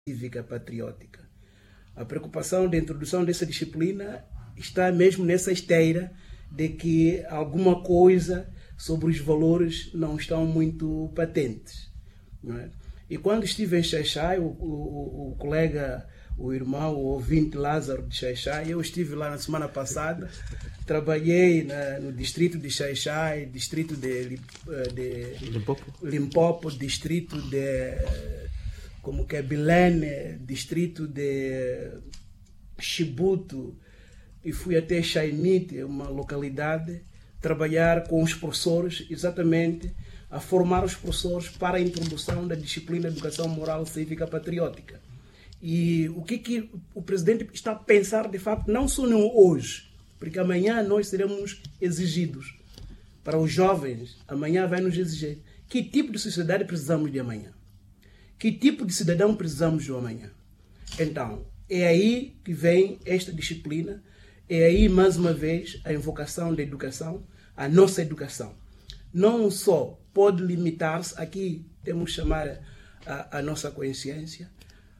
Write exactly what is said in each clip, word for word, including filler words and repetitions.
cívica patriótica. A preocupação da introdução dessa disciplina está mesmo nessa esteira de que alguma coisa sobre os valores não estão muito patentes. Não é? E quando estive em Xai-Xai, o, o, o colega, o irmão, o ouvinte Lázaro de Xai-Xai, eu estive lá na semana passada, trabalhei na, no distrito de Xai-Xai, distrito de, de Limpopo. Limpopo, distrito de como que é Bilene, distrito de Chibuto, e fui até Xaimite, uma localidade, trabalhar com os professores, exatamente a formar os professores para a introdução da disciplina de educação moral, cívica, patriótica. E o que, que o presidente está a pensar, de facto, não só no hoje, porque amanhã nós seremos exigidos. Para os jovens, amanhã vai nos exigir. Que tipo de sociedade precisamos de amanhã? Que tipo de cidadão precisamos de amanhã? Então, é aí que vem esta disciplina, é aí, mais uma vez, a invocação da educação, a nossa educação. Não só pode limitar-se, aqui temos que chamar a, a nossa consciência,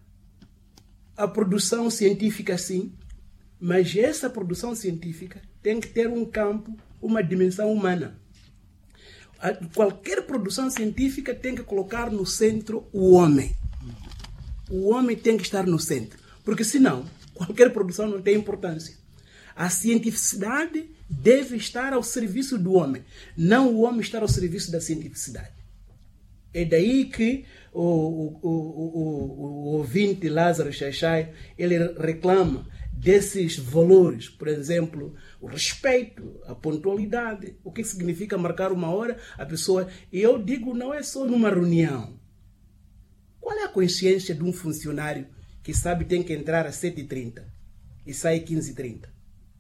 a produção científica sim, mas essa produção científica tem que ter um campo, uma dimensão humana. A, qualquer produção científica tem que colocar no centro o homem. O homem tem que estar no centro, porque senão qualquer produção não tem importância. A cientificidade deve estar ao serviço do homem, não o homem estar ao serviço da cientificidade. É daí que o, o, o, o, o ouvinte Lázaro Xai-Xai, ele reclama desses valores, por exemplo, o respeito, a pontualidade, o que significa marcar uma hora, a pessoa... E eu digo, não é só numa reunião. Qual é a consciência de um funcionário que sabe que tem que entrar às sete e trinta e sai às quinze e trinta?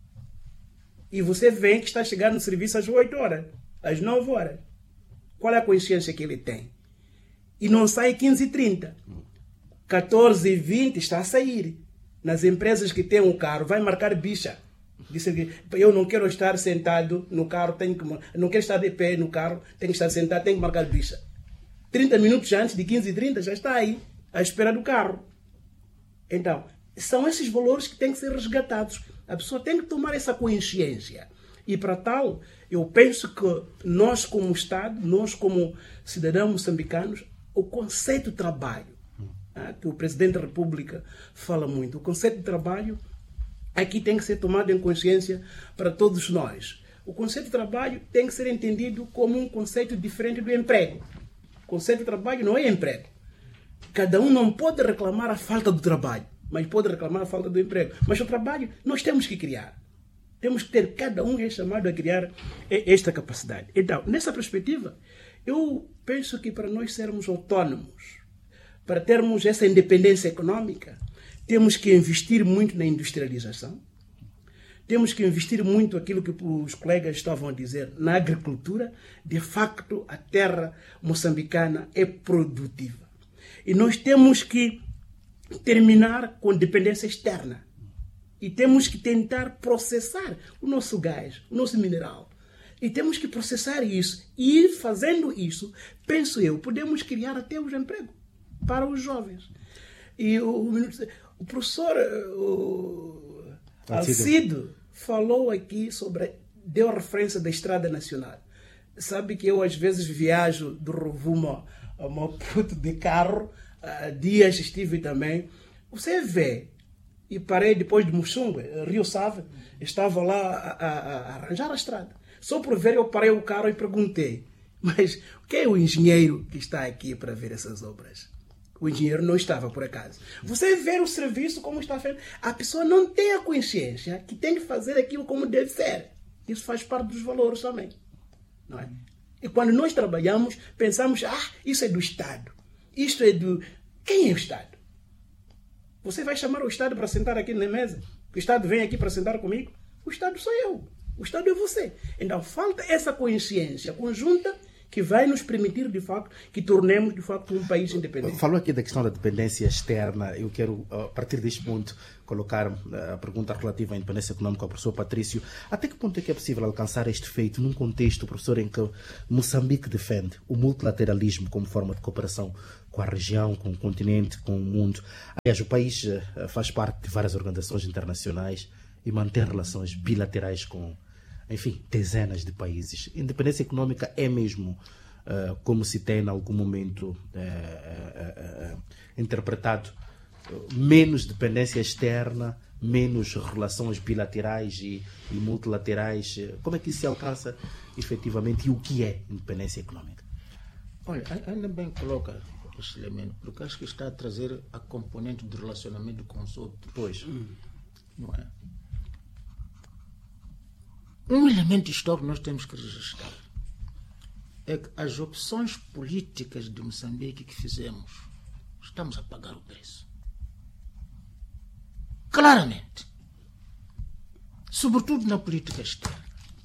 E você vê que está chegando no serviço às oito horas, às nove horas. Qual é a consciência que ele tem? E não sai às quinze e trinta. quatorze e vinte está a sair. Nas empresas que têm um carro, vai marcar bicha. Disse que eu não quero estar sentado no carro, tenho que, não quero estar de pé no carro, tenho que estar sentado, tenho que marcar bicha. trinta minutos antes de quinze e trinta já está aí, à espera do carro. Então, são esses valores que têm que ser resgatados. A pessoa tem que tomar essa consciência. E para tal, eu penso que nós como Estado, nós como cidadãos moçambicanos, o conceito de trabalho, ah, que o Presidente da República fala muito, o conceito de trabalho aqui tem que ser tomado em consciência para todos nós. O conceito de trabalho tem que ser entendido como um conceito diferente do emprego. O conceito de trabalho não é emprego. Cada um não pode reclamar a falta do trabalho, mas pode reclamar a falta do emprego. Mas o trabalho nós temos que criar. Temos que ter, cada um é chamado a criar esta capacidade. Então, nessa perspectiva, eu penso que para nós sermos autônomos, para termos essa independência econômica, temos que investir muito na industrialização, temos que investir muito aquilo que os colegas estavam a dizer, na agricultura. De facto, a terra moçambicana é produtiva. E nós temos que terminar com dependência externa. E temos que tentar processar o nosso gás, o nosso mineral. E temos que processar isso. E fazendo isso, penso eu, podemos criar até os empregos para os jovens. E o, o professor o Alcido falou aqui sobre, deu a referência da Estrada Nacional. Sabe que eu às vezes viajo do Rovuma a Maputo de carro, há dias estive também. Você vê, e parei depois de Muxungue, Rio Save, estava lá a, a, a arranjar a estrada. Só por ver eu parei o carro e perguntei, mas quem é o engenheiro que está aqui para ver essas obras? O engenheiro não estava, por acaso. Você vê o serviço como está feito. A pessoa não tem a consciência que tem que fazer aquilo como deve ser. Isso faz parte dos valores também. Não é? E quando nós trabalhamos, pensamos, ah, isso é do Estado. Isto é do... Quem é o Estado? Você vai chamar o Estado para sentar aqui na mesa? O Estado vem aqui para sentar comigo? O Estado sou eu. O Estado é você. Então, falta essa consciência conjunta que vai nos permitir, de facto, que tornemos, de facto, um país independente. Falou aqui da questão da dependência externa. Eu quero, a partir deste ponto, colocar a pergunta relativa à independência econômica ao professor Patrício. Até que ponto é que é possível alcançar este feito num contexto, professor, em que Moçambique defende o multilateralismo como forma de cooperação com a região, com o continente, com o mundo? Aliás, o país faz parte de várias organizações internacionais e mantém relações bilaterais com, enfim, dezenas de países. Independência econômica é mesmo, uh, como se tem em algum momento uh, uh, uh, uh, interpretado, uh, menos dependência externa, menos relações bilaterais e, e multilaterais. Como é que isso se alcança efetivamente e o que é independência econômica? Olha, ainda bem coloca este elemento, porque acho que está a trazer a componente do relacionamento com os outros. Pois. Não é? Um elemento histórico que nós temos que registrar é que as opções políticas de Moçambique que fizemos, estamos a pagar o preço. Claramente. Sobretudo na política externa.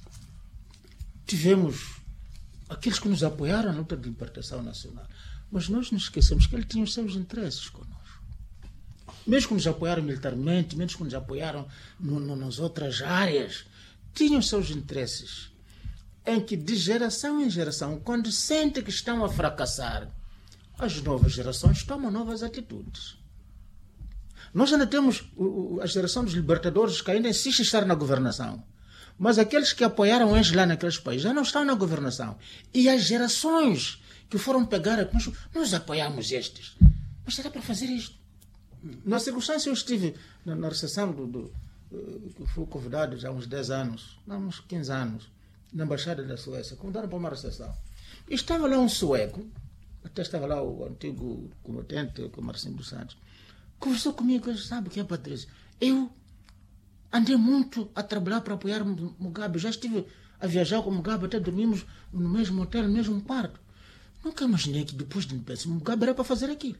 Tivemos aqueles que nos apoiaram na luta de libertação nacional, mas nós não esquecemos que ele tinha os seus interesses connosco. Mesmo que nos apoiaram militarmente, mesmo que nos apoiaram no, no, nas outras áreas, tinham seus interesses, em que de geração em geração, quando sentem que estão a fracassar, as novas gerações tomam novas atitudes. Nós ainda temos a geração dos libertadores que ainda insiste em estar na governação, mas aqueles que apoiaram eles lá naqueles países já não estão na governação. E as gerações que foram pegar, nós, nós apoiamos estes, mas será para fazer isto? Na circunstância eu estive na, na recepção do, do que fui convidado já há uns dez anos, não, uns quinze anos, na Embaixada da Suécia, convidaram para uma recepção. E estava lá um sueco, até estava lá o antigo combatente, o Marcinho dos Santos, conversou comigo, sabe o que é, Patrício? Eu andei muito a trabalhar para apoiar Mugabe, já estive a viajar com Mugabe, até dormimos no mesmo hotel, no mesmo quarto. Nunca imaginei que depois de independência, Mugabe era para fazer aquilo.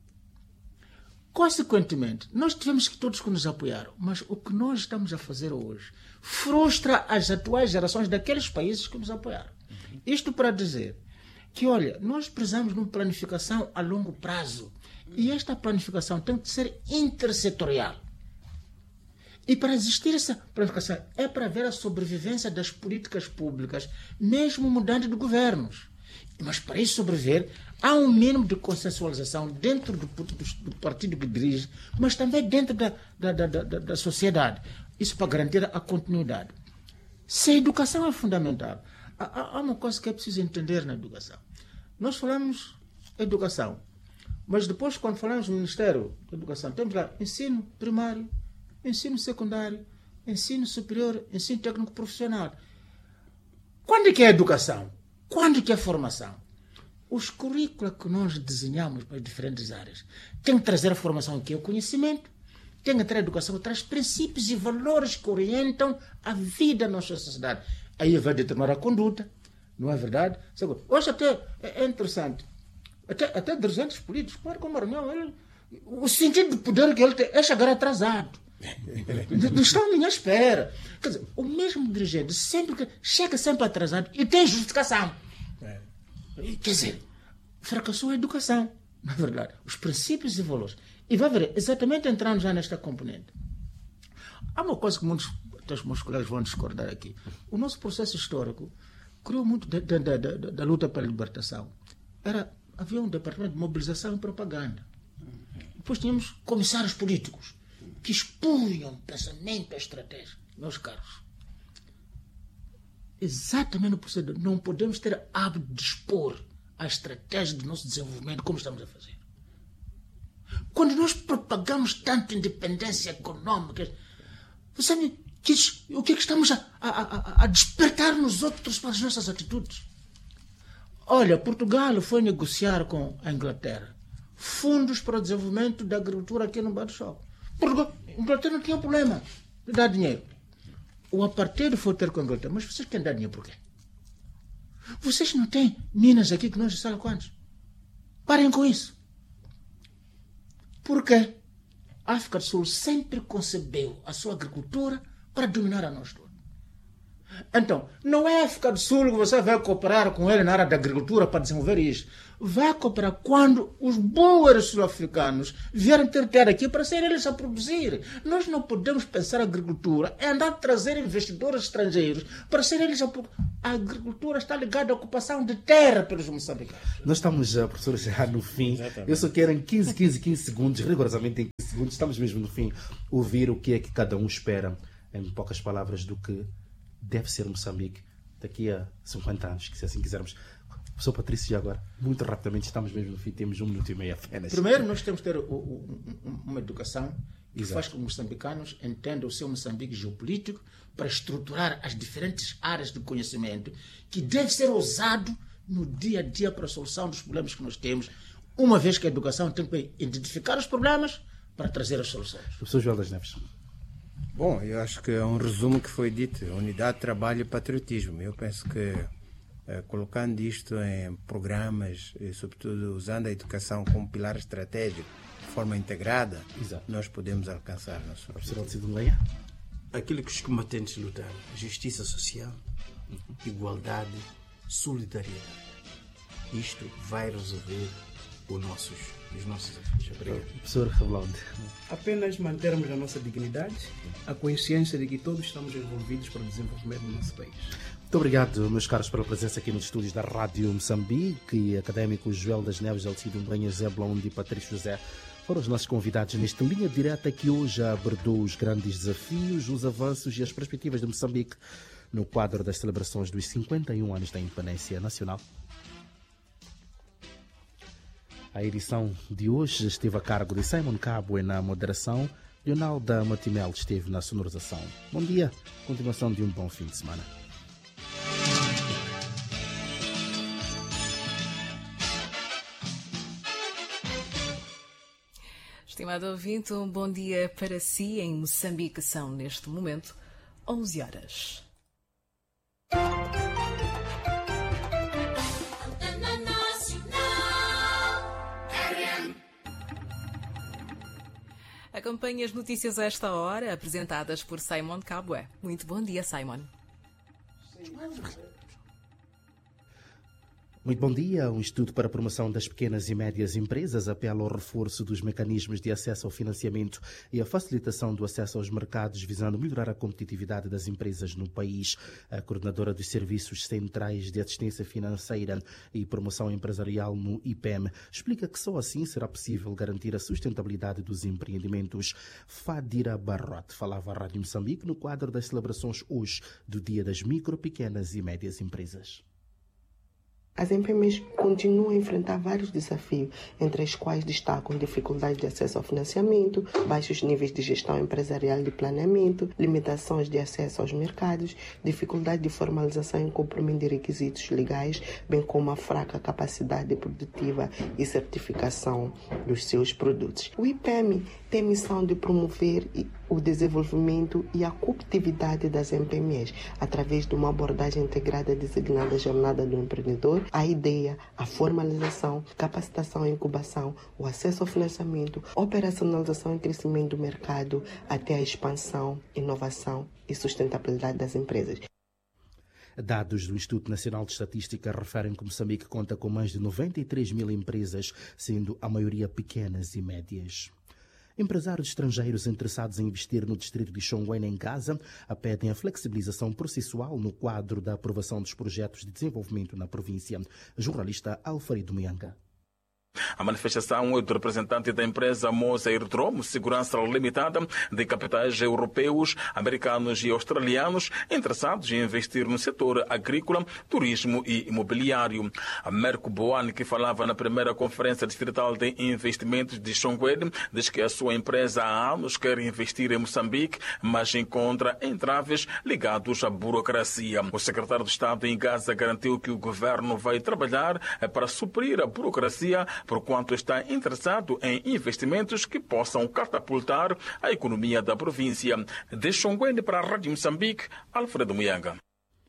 Consequentemente, nós tivemos que todos que nos apoiaram, mas o que nós estamos a fazer hoje frustra as atuais gerações daqueles países que nos apoiaram. Isto para dizer que, olha, nós precisamos de uma planificação a longo prazo e esta planificação tem que ser intersetorial. E para existir essa planificação é para ver a sobrevivência das políticas públicas, mesmo mudando de governos. Mas para isso sobreviver, há um mínimo de consensualização dentro do, do, do partido que dirige, mas também dentro da, da, da, da, da sociedade. Isso para garantir a continuidade. Se a educação é fundamental, há, há uma coisa que é preciso entender na educação. Nós falamos educação, mas depois, quando falamos do Ministério da Educação, temos lá ensino primário, ensino secundário, ensino superior, ensino técnico profissional. Quando é que é educação? Quando que é formação? Os currículos que nós desenhamos para as diferentes áreas têm que trazer a formação que é o conhecimento, tem que trazer a educação que traz princípios e valores que orientam a vida da nossa sociedade. Aí vai determinar a conduta, não é verdade? Hoje até é interessante, até, até dirigentes políticos, claro, como Armão, ele, o sentido de poder que ele tem é chegar atrasado. Não estão à minha espera. Quer dizer, o mesmo dirigente sempre que chega sempre atrasado e tem justificação. É. Quer dizer, fracassou a educação, na verdade, os princípios e valores. E vai ver, exatamente entrando já nesta componente. Há uma coisa que muitos dos meus colegas vão discordar aqui. O nosso processo histórico criou muito da, da, da, da luta pela libertação. Era, havia um departamento de mobilização e propaganda. Depois tínhamos comissários políticos que expunham pensamento e estratégia. Meus caros, exatamente o procedimento. Não podemos ter hábito de expor a estratégia do nosso desenvolvimento como estamos a fazer. Quando nós propagamos tanto independência econômica, você sabe que, o que é que estamos a, a, a, a despertar nos outros para as nossas atitudes? Olha, Portugal foi negociar com a Inglaterra fundos para o desenvolvimento da agricultura aqui no Baixo Choque. Portugal, a Inglaterra não tinha problema de dar dinheiro. O apartheid foi ter com a Inglaterra. Mas vocês querem dar dinheiro por quê? Vocês não têm minas aqui que nós sabemos quantos? Parem com isso. Por quê? A África do Sul sempre concebeu a sua agricultura para dominar a nós todos. Então, não é a África do Sul que você vai cooperar com ele na área da agricultura para desenvolver isso. Vai cooperar quando os boers sul-africanos vierem ter terra aqui para ser eles a produzir. Nós não podemos pensar a agricultura é andar a trazer investidores estrangeiros para ser eles a produzir. A agricultura está ligada à ocupação de terra pelos moçambicanos. Nós estamos, professor, já no fim. Exatamente. Eu só quero em quinze, quinze, quinze segundos, rigorosamente em quinze segundos, estamos mesmo no fim, ouvir o que é que cada um espera, em poucas palavras, do que deve ser Moçambique daqui a cinquenta anos, que se assim quisermos. Professor Patrício, agora, muito rapidamente, estamos mesmo no fim, temos um minuto e meio apenas. Primeiro, nós temos que ter uma educação que Exato. Faz com que os moçambicanos entendam o seu Moçambique geopolítico para estruturar as diferentes áreas de conhecimento que deve ser usado no dia a dia para a solução dos problemas que nós temos, uma vez que a educação tem que identificar os problemas para trazer as soluções. Professor Joel das Neves. Bom, eu acho que é um resumo que foi dito, unidade, trabalho e patriotismo. Eu penso que eh, colocando isto em programas e sobretudo usando a educação como pilar estratégico de forma integrada, Exato. Nós podemos alcançar nosso objetivo. Aquilo que os combatentes lutaram, justiça social, uhum. igualdade, solidariedade. Isto vai resolver os nossos, os nossos desafios. Obrigado. Professor Reblonde. Apenas mantermos a nossa dignidade, a consciência de que todos estamos envolvidos para o desenvolvimento do nosso país. Muito obrigado, meus caros, pela presença aqui nos estúdios da Rádio Moçambique. Académicos Joel das Neves, Alcido Mbanha, Zé Blonde e Patrício José foram os nossos convidados nesta linha direta que hoje abordou os grandes desafios, os avanços e as perspectivas de Moçambique no quadro das celebrações dos cinquenta e um anos da Independência Nacional. A edição de hoje esteve a cargo de Simon Kabwe na moderação, Leonalda Matimel esteve na sonorização. Bom dia, continuação de um bom fim de semana. Estimado ouvinte, um bom dia para si. Em Moçambique são, neste momento, onze horas. Acompanhe as notícias a esta hora, apresentadas por Simon Kabwe. Muito bom dia, Simon. Muito bom dia. O Instituto para a Promoção das Pequenas e Médias Empresas apela ao reforço dos mecanismos de acesso ao financiamento e a facilitação do acesso aos mercados, visando melhorar a competitividade das empresas no país. A coordenadora dos Serviços Centrais de Assistência Financeira e Promoção Empresarial no I P E M explica que só assim será possível garantir a sustentabilidade dos empreendimentos. Fadira Barrote falava à Rádio Moçambique no quadro das celebrações hoje do Dia das Micro, Pequenas e Médias Empresas. As M P Ms continuam a enfrentar vários desafios, entre os quais destacam dificuldades de acesso ao financiamento, baixos níveis de gestão empresarial e de planeamento, limitações de acesso aos mercados, dificuldade de formalização e cumprimento de requisitos legais, bem como a fraca capacidade produtiva e certificação dos seus produtos. O I P E M tem missão de promover o desenvolvimento e a competitividade das M P Ms através de uma abordagem integrada designada Jornada do Empreendedor. A ideia, a formalização, capacitação e incubação, o acesso ao financiamento, operacionalização e crescimento do mercado, até a expansão, inovação e sustentabilidade das empresas. Dados do Instituto Nacional de Estatística referem que Moçambique conta com mais de noventa e três mil empresas, sendo a maioria pequenas e médias. Empresários estrangeiros interessados em investir no distrito de Chongwen, em Gaza, pedem a flexibilização processual no quadro da aprovação dos projetos de desenvolvimento na província. Jornalista Alfredo Mianga. A manifestação é do representante da empresa Moza Aerodrome Segurança Limitada, de capitais europeus, americanos e australianos interessados em investir no setor agrícola, turismo e imobiliário. A Merco Boane, que falava na primeira conferência distrital de investimentos de Chongwen, diz que a sua empresa há anos quer investir em Moçambique, mas encontra entraves ligados à burocracia. O secretário de Estado em Gaza garantiu que o governo vai trabalhar para suprir a burocracia, porquanto está interessado em investimentos que possam catapultar a economia da província. De Chongwen para a Rádio Moçambique, Alfredo Mianga.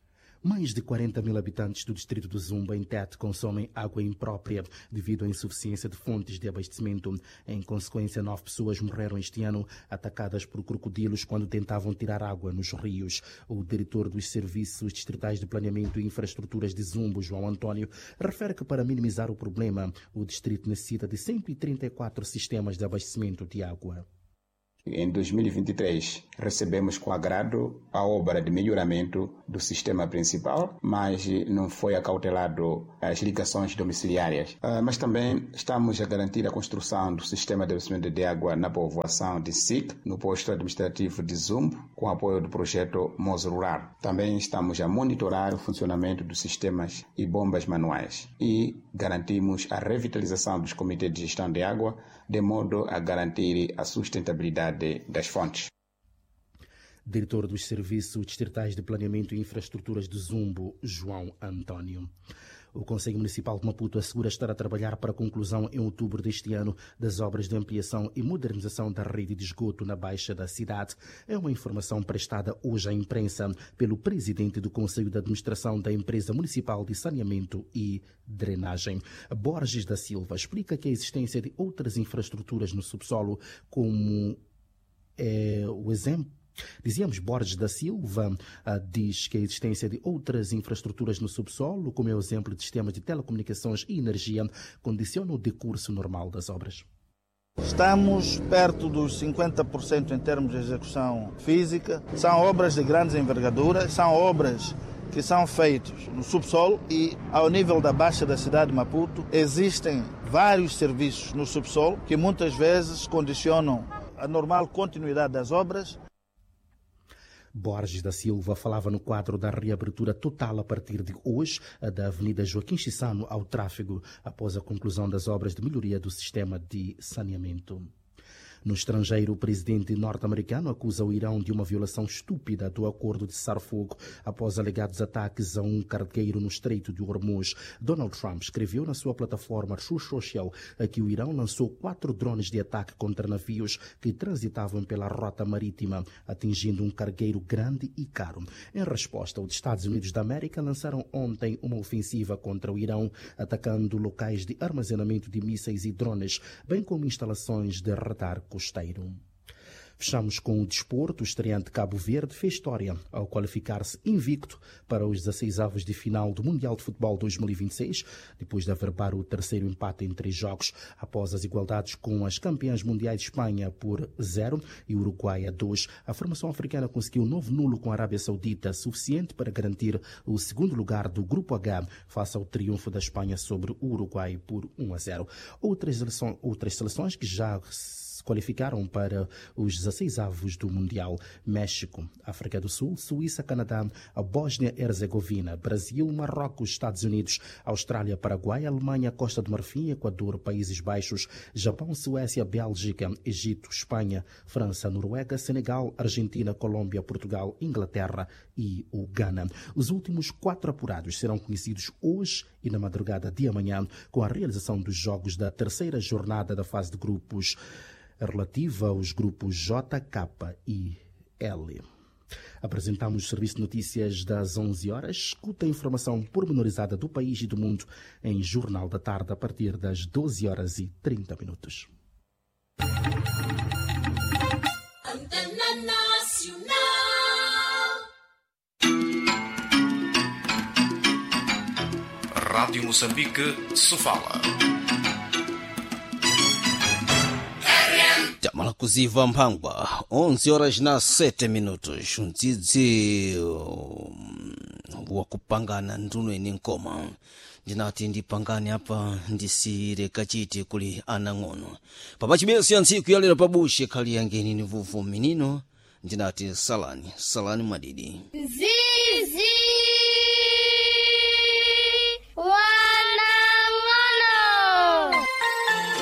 Mais de quarenta mil habitantes do distrito do Zumba, em Tete, consomem água imprópria devido à insuficiência de fontes de abastecimento. Em consequência, nove pessoas morreram este ano atacadas por crocodilos quando tentavam tirar água nos rios. O diretor dos Serviços Distritais de Planeamento e Infraestruturas de Zumbo, João António, refere que para minimizar o problema, o distrito necessita de cento e trinta e quatro sistemas de abastecimento de água. Em dois mil e vinte e três, recebemos com agrado a obra de melhoramento do sistema principal, mas não foi acautelado as ligações domiciliárias. Mas também estamos a garantir a construção do sistema de abastecimento de água na povoação de S I C, no posto administrativo de Zumbo, com apoio do projeto Moz Rural. Também estamos a monitorar o funcionamento dos sistemas e bombas manuais e garantimos a revitalização dos comitês de gestão de água, de modo a garantir a sustentabilidade das fontes. Diretor dos Serviços Distritais de Planeamento e Infraestruturas de Zumbo, João António. O Conselho Municipal de Maputo assegura estar a trabalhar para a conclusão em outubro deste ano das obras de ampliação e modernização da rede de esgoto na Baixa da cidade. É uma informação prestada hoje à imprensa pelo presidente do Conselho de Administração da Empresa Municipal de Saneamento e Drenagem. Borges da Silva explica que a existência de outras infraestruturas no subsolo, como é, o exemplo Dizíamos, Borges da Silva uh, diz que a existência de outras infraestruturas no subsolo, como é o exemplo de sistemas de telecomunicações e energia, condiciona o decurso normal das obras. Estamos perto dos cinquenta por cento em termos de execução física. São obras de grandes envergaduras, são obras que são feitas no subsolo e, ao nível da Baixa da cidade de Maputo, existem vários serviços no subsolo que muitas vezes condicionam a normal continuidade das obras. Borges da Silva falava no quadro da reabertura total a partir de hoje da Avenida Joaquim Chissano ao tráfego após a conclusão das obras de melhoria do sistema de saneamento. No estrangeiro, o presidente norte-americano acusa o Irão de uma violação estúpida do acordo de cessar-fogo após alegados ataques a um cargueiro no Estreito de Hormuz. Donald Trump escreveu na sua plataforma Truth Social que o Irão lançou quatro drones de ataque contra navios que transitavam pela rota marítima, atingindo um cargueiro grande e caro. Em resposta, os Estados Unidos da América lançaram ontem uma ofensiva contra o Irão, atacando locais de armazenamento de mísseis e drones, bem como instalações de radar costeiro. Fechamos com o desporto. O estreante Cabo Verde fez história ao qualificar-se invicto para os dezasseis avos de final do Mundial de Futebol dois mil e vinte e seis, depois de averbar o terceiro empate em três jogos, após as igualdades com as campeãs mundiais de Espanha por zero e Uruguai a dois. A formação africana conseguiu um novo nulo com a Arábia Saudita, suficiente para garantir o segundo lugar do Grupo H, face ao triunfo da Espanha sobre o Uruguai por um a zero. Outras seleções, outras seleções que já qualificaram para os dezasseis avos do Mundial: México, África do Sul, Suíça, Canadá, a Bósnia-Herzegovina, Brasil, Marrocos, Estados Unidos, Austrália, Paraguai, Alemanha, Costa do Marfim, Equador, Países Baixos, Japão, Suécia, Bélgica, Egito, Espanha, França, Noruega, Senegal, Argentina, Colômbia, Portugal, Inglaterra e o Ghana. Os últimos quatro apurados serão conhecidos hoje e na madrugada de amanhã, com a realização dos jogos da terceira jornada da fase de grupos relativa aos grupos J, K e L. Apresentamos o Serviço de Notícias das onze horas. Escuta a informação pormenorizada do país e do mundo em Jornal da Tarde a partir das doze horas e trinta minutos. Antena Nacional. Rádio Moçambique, Sofala. Malakuziva Mpangwa, onze horas na sete minutos. Undzidzi wa kupangana ndunweni nkoma. Ndinati ndipangane apa ndisire kachiti kuli anang'ono. Papa chibesi ya ntsiku ya lero pabushe kali yangeni ni vuvu minino. Ndinati salani, salani madidi. Zizi wa